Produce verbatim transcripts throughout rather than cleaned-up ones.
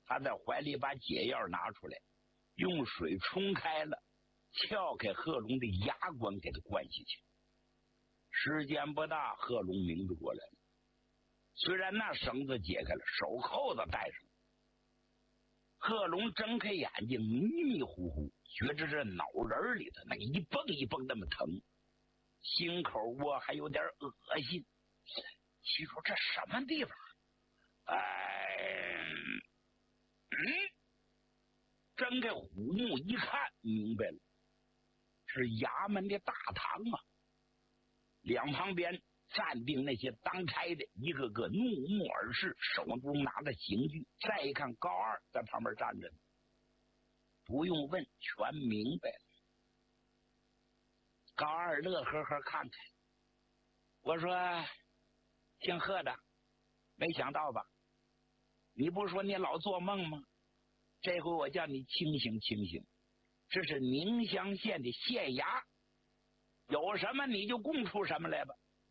他在怀里把解药拿出来，用水冲开了，撬开贺龙的牙关，给他关下去。时间不大，贺龙明白过来了。虽然那绳子解开了，手扣子戴上，贺龙睁开眼睛，迷迷糊糊，觉着这脑仁里头那一蹦一蹦那么疼，心口窝还有点恶心。记住这什么地方？哎，嗯，睁开虎目一看，明白了，是衙门的大堂啊！两旁边站定那些当差的，一个个怒目而视，手中拿着刑具。再一看，高二在旁边站着，不用问，全明白了。高二乐呵呵看看，我说：“姓贺的，没想到吧？你不是说你老做梦吗？这回我叫你清醒清醒，这是宁乡县的县衙，有什么你就供出什么来吧。”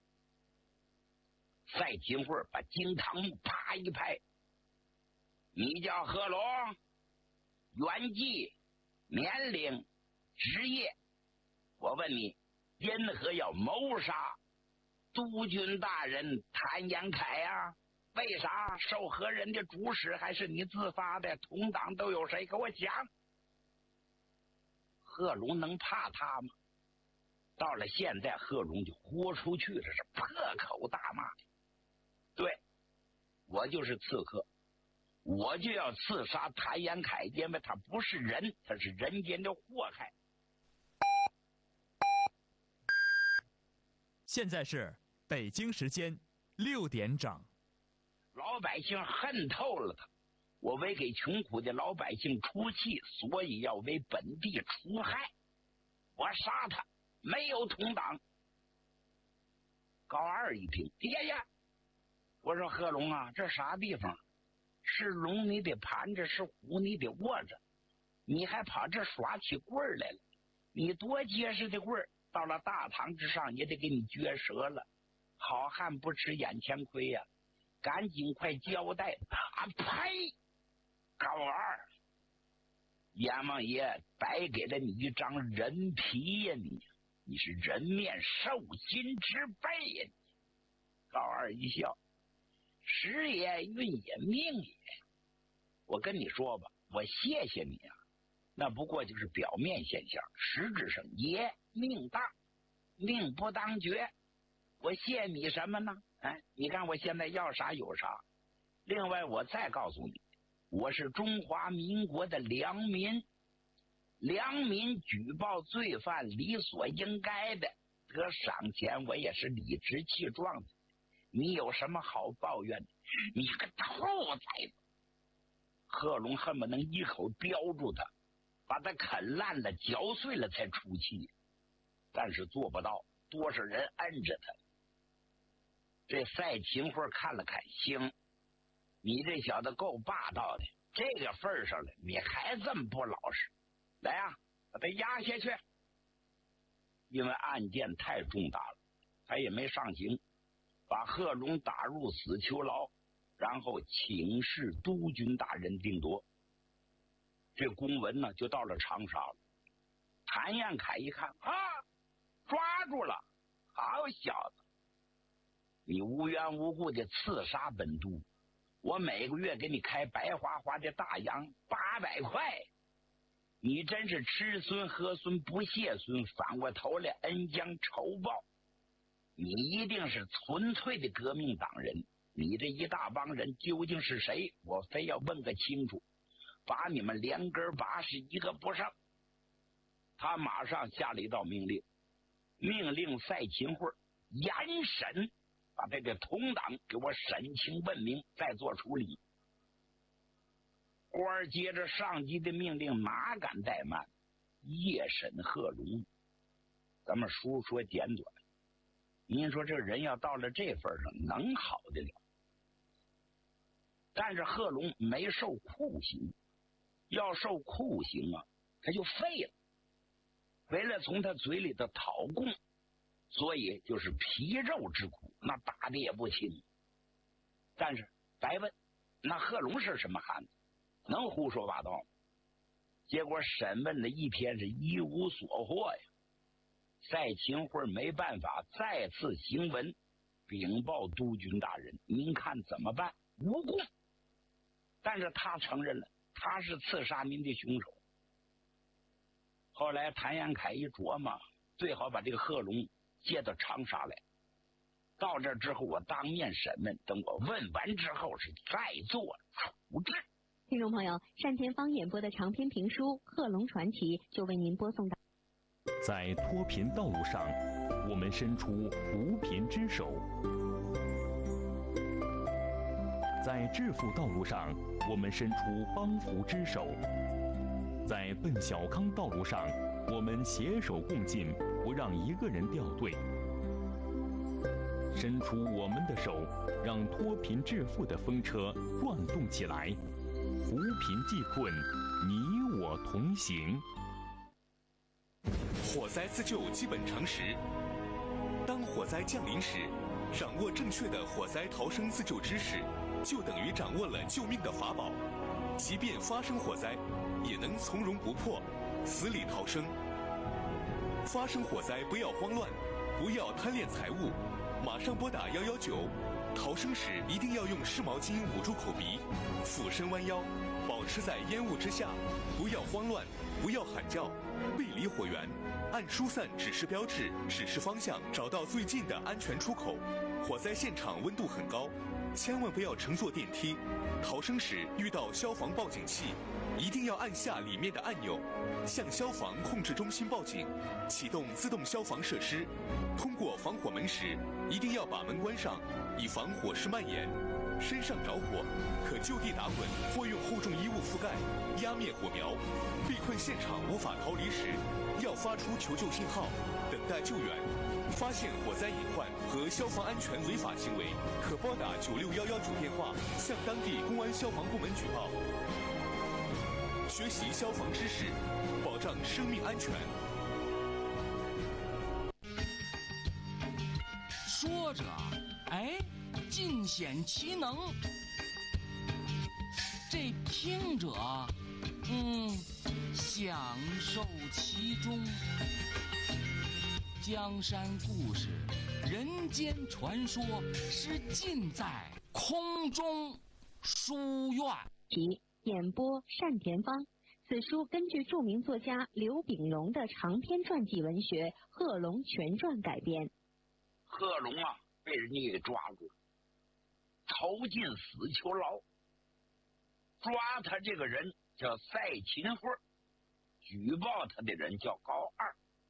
赛金慧把惊堂木啪一拍：“你叫贺龙，原籍、年龄、职业，我问你，因何要谋杀督军大人谭延闿啊？为啥？受何人的主使，还是你自发的？同党都有谁？给我讲。”贺龙能怕他吗？到了现在，贺龙就豁出去了，是破口大骂。对，我就是刺客，我就要刺杀谭延闿，因为他不是人，他是人间的祸害。 现在是北京时间六点整。 老百姓恨透了他，我为给穷苦的老百姓出气，所以要为本地除害。我杀他，没有同党。高二一听，哎呀，我说贺龙啊，这啥地方？是龙你得盘着，是虎你得握着，你还跑这耍起棍儿来了？你多结实的棍儿，到了大堂之上也得给你撅折了。好汉不吃眼前亏呀、啊，赶紧快交代！啊呸！高二，阎王爷白给了你一张人皮呀、啊，你你是人面兽心之辈呀、啊！高二一笑。时也，运也，命也。我跟你说吧，我谢谢你啊，那不过就是表面现象，实质上爷命大，命不当绝。我谢你什么呢？哎，你看我现在要啥有啥。另外，我再告诉你，我是中华民国的良民，良民举报罪犯理所应该的，得赏钱，我也是理直气壮的。你有什么好抱怨的？你个兔崽子！贺龙恨不能一口叼住他，把他啃烂了、嚼碎了才出气，但是做不到，多少人摁着他。这赛秦桧看了看，行，你这小子够霸道的，这个份上了，你还这么不老实，来啊，把他压下去。因为案件太重大了，他也没上刑，把贺龙打入死囚牢，然后请示督军大人定夺。这公文呢就到了长沙了。谭延闿一看啊，抓住了，好小子，你无缘无故的刺杀本督，我每个月给你开白花花的大洋八百块，你真是吃孙喝孙不谢孙，反过头来恩将仇报。你一定是纯粹的革命党人，你这一大帮人究竟是谁？我非要问个清楚，把你们连根拔是一个不剩。他马上下了一道命令，命令赛秦桧严审，把这个同党给我审清问明，再做处理。官儿接着上级的命令，哪敢怠慢？夜审贺龙。咱们书说简短，您说这人要到了这份上，能好得了？但是贺龙没受酷刑，要受酷刑啊，他就废了。为了从他嘴里头讨供，所以就是皮肉之苦，那打的也不轻。但是白问，那贺龙是什么汉子？ 能胡说八道？结果审问了一天是一无所获呀。赛秦桧没办法，再次行文禀报督军大人，您看怎么办？无功。但是他承认了，他是刺杀您的凶手。后来谭延闿一琢磨，最好把这个贺龙接到长沙来。到这之后，我当面审问，等我问完之后是再做处置。 听众朋友，单田芳演播的长篇评书《贺龙传奇》就为您播送到。 在脱贫道路上，我们伸出扶贫之手；在致富道路上，我们伸出帮扶之手；在奔小康道路上，我们携手共进，不让一个人掉队。伸出我们的手，让脱贫致富的风车转动起来，扶贫济困，你我同行。 火灾自救基本常识：当火灾降临时，掌握正确的火灾逃生自救知识，就等于掌握了救命的法宝。即便发生火灾，也能从容不迫，死里逃生。发生火灾不要慌乱，不要贪恋财物，马上拨打一一九。逃生时一定要用湿毛巾捂住口鼻，俯身弯腰，保持在烟雾之下，不要慌乱，不要喊叫，背离火源，按疏散指示标志指示方向，找到最近的安全出口。火灾现场温度很高，千万不要乘坐电梯。逃生时遇到消防报警器，一定要按下里面的按钮，向消防控制中心报警，启动自动消防设施。通过防火门时，一定要把门关上，以防火势蔓延。身上着火，可就地打滚或用厚重衣物覆盖，压灭火苗。被困现场无法逃离时，要发出求救信号，等待救援。发现火灾隐患和消防安全违法行为，可拨打九六一一九电话向当地公安消防部门举报。学习消防知识，保障生命安全。 说着，哎，尽显其能。这听者，嗯，享受其中。江山故事、人间传说，是尽在空中书院。 其演播单田芳。此书根据著名作家刘秉荣的长篇传记文学《贺龙全传》改编。 贺龙啊，被人家给抓住了，投进死囚牢。抓他这个人叫赛秦桧，举报他的人叫高二。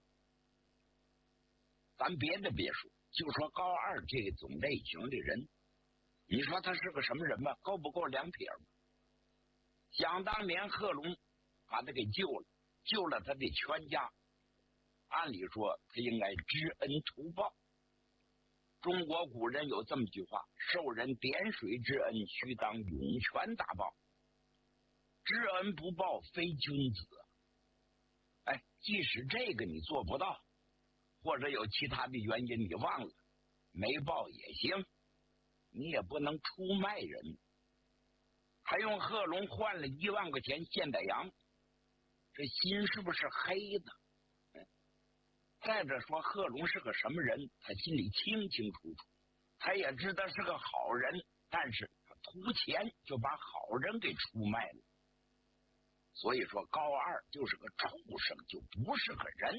咱别的别说，就说高二这种类型的人，你说他是个什么人吧？够不够两撇吧？想当年贺龙把他给救了，救了他的全家，按理说他应该知恩图报。中国古人有这么句话：受人点水之恩，须当涌泉大报。知恩不报，非君子。哎，即使这个你做不到，或者有其他的原因你忘了，没报也行，你也不能出卖人。还用贺龙换了一万块钱现代洋，这心是不是黑的？再者说，贺龙是个什么人，他心里清清楚楚，他也知道是个好人，但是他图钱就把好人给出卖了。所以说高二就是个畜生，就不是个人。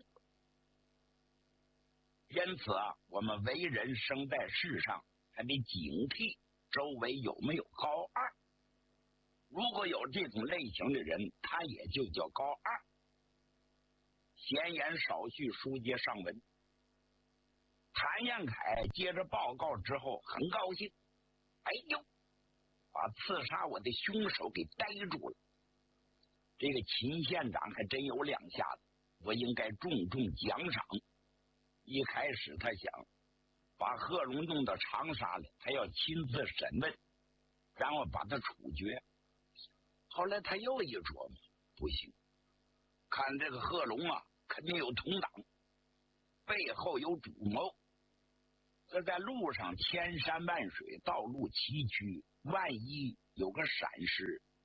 因此啊，我们为人生在世上还得警惕周围有没有高二。如果有这种类型的人，他也就叫高二。闲言少叙，书接上文。谭延闿接着报告之后很高兴，哎呦，把刺杀我的凶手给逮住了。这个秦县长还真有两下子，我应该重重奖赏。一开始他想把贺龙弄到长沙来，他要亲自审问，然后把他处决。后来他又一琢磨，不行，看这个贺龙啊，肯定有同党，背后有主谋。这在路上千山万水，道路崎岖，万一有个闪失，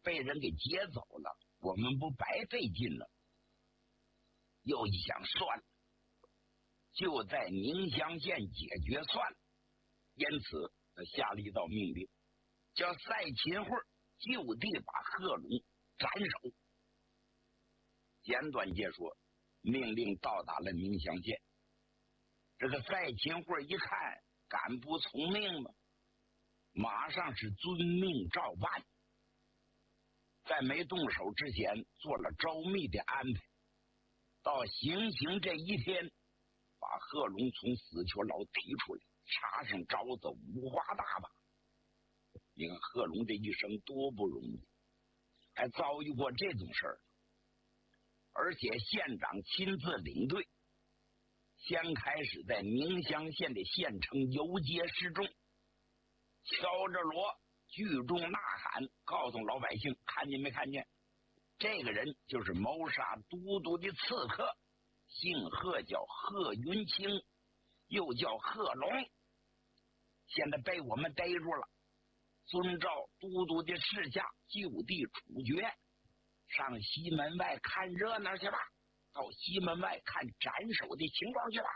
被人给劫走了，我们不白费劲了。又一想，算了，就在宁乡县解决算了。因此他下了一道命令，叫赛秦桧就地把贺龙斩首。简短截说，命令到达了宁乡县。这个赛秦桧一看，敢不从命吗？马上是遵命照办，在没动手之前做了周密的安排。到行刑这一天，把贺龙从死囚牢提出来，插上招子，五花大绑。你看贺龙这一生多不容易，还遭遇过这种事儿，而且县长亲自领队，先开始在宁乡县的县城游街示众，敲着锣，聚众呐喊，告诉老百姓：看见没看见？这个人就是谋杀都督的刺客，姓贺，叫贺云清，又叫贺龙，现在被我们逮住了，遵照都督的示下，就地处决。上西门外看热闹去吧，到西门外看斩首的情况去吧。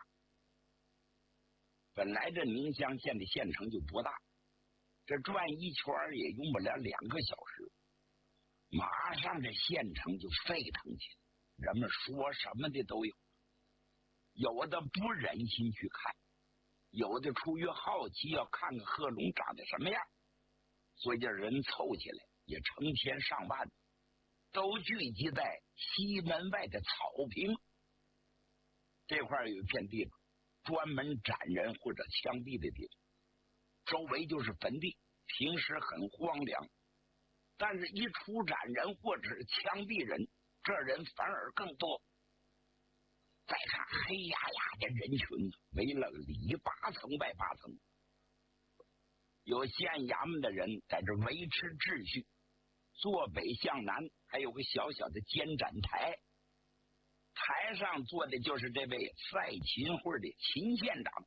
本来这宁乡县的县城就不大，这转一圈也用不了两个小时，马上这县城就沸腾起来，人们说什么的都有，有的不忍心去看，有的出于好奇要看看贺龙长得什么样，所以这人凑起来也成千上万，都聚集在西门外的草坪。这块有一片地方专门斩人或者枪毙的地方，周围就是坟地，平时很荒凉，但是一出斩人或者是枪毙人，这人反而更多。再看黑压压的人群，围了里八层外八层，有县衙门的人在这维持秩序，坐北向南还有个小小的监斩台，台上坐的就是这位赛秦桧的秦县长。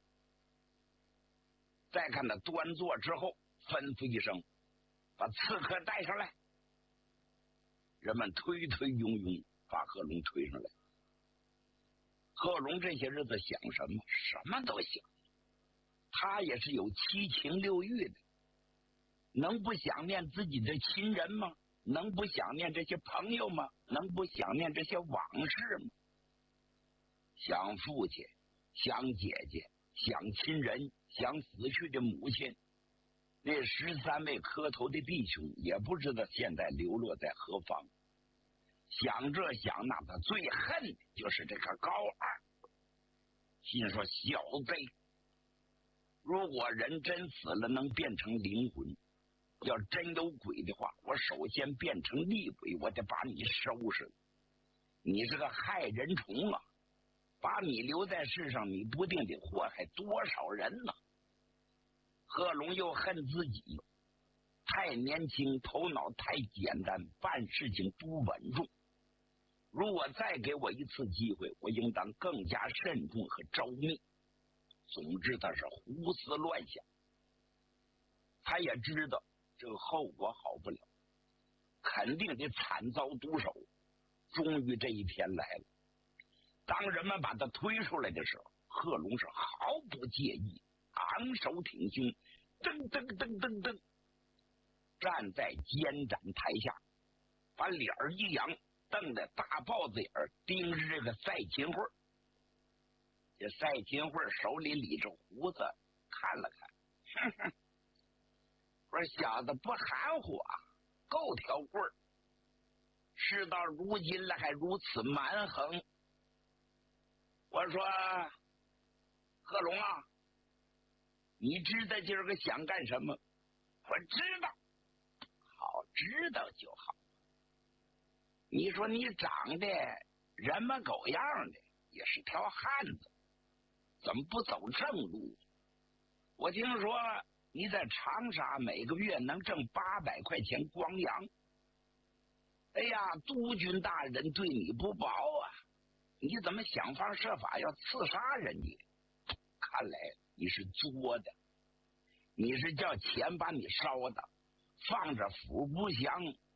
再看他端坐之后，吩咐一声，把刺客带上来。人们推推拥拥把贺龙推上来。贺龙这些日子想什么？什么都想。他也是有七情六欲的，能不想念自己的亲人吗？能不想念这些朋友吗？能不想念这些往事吗？想父亲，想姐姐，想亲人，想死去的母亲。那十三位磕头的弟兄也不知道现在流落在何方。想这想那，他最恨的就是这个高二。心说小贼，如果人真死了能变成灵魂，要真有鬼的话，我首先变成厉鬼，我得把你收拾了。你是个害人虫啊，把你留在世上，你不定得祸害多少人呢。贺龙又恨自己太年轻，头脑太简单，办事情不稳重。如果再给我一次机会，我应当更加慎重和周密。总之他是胡思乱想，他也知道这个后果好不了，肯定得惨遭毒手。终于这一天来了，当人们把他推出来的时候，贺龙是毫不介意，昂首挺胸，噔噔噔噔噔，站在监斩台下，把脸儿一扬，瞪着大豹子眼儿盯着这个赛秦桧。这赛秦桧手里理着胡子，看了看，哼哼，说小子不含糊啊，够条棍儿，事到如今了还如此蛮横。我说贺龙啊，你知道今儿个想干什么？我知道。好，知道就好。你说你长得人模狗样的，也是条汉子，怎么不走正路？我听说你在长沙每个月能挣八百块钱光洋。哎呀，督军大人对你不薄啊，你怎么想方设法要刺杀人家？看来你是作的，你是叫钱把你烧的，放着府不降，